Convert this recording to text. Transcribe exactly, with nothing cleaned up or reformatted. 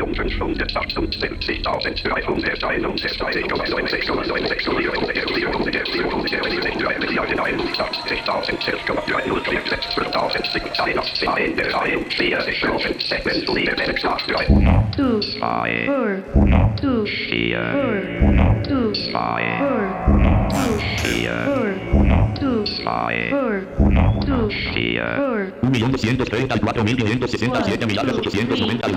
Two, zwei, four, two, vier, four, two, zwei, four, vier, two, zwei, four, two, vier. four. un millón doscientos treinta y cuatro mil quinientos sesenta y siete millones ochocientos noventa